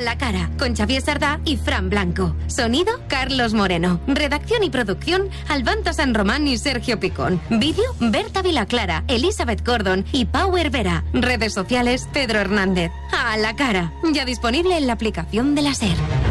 la cara, con Xavier Sardá y Fran Blanco. Sonido, Carlos Moreno. Redacción y producción, Albanto San Román y Sergio Picón. Vídeo, Berta Vilaclara, Elizabeth Gordon y Power Vera. Redes sociales, Pedro Hernández. A la cara, ya disponible en la aplicación de la SER.